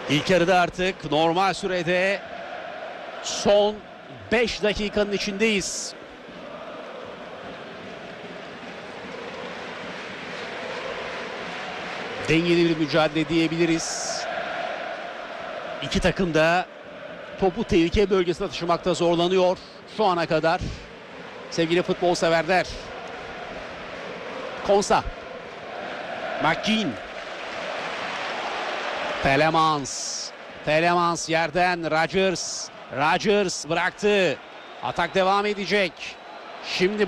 İlk yarıda artık normal sürede son 5 dakikanın içindeyiz. Dengeli bir mücadele diyebiliriz. İki takım da topu tehlike bölgesine taşımakta zorlanıyor şu ana kadar. Sevgili futbol severler. Konsa. McKean. Telemans yerden Rodgers bıraktı. Atak devam edecek. Şimdi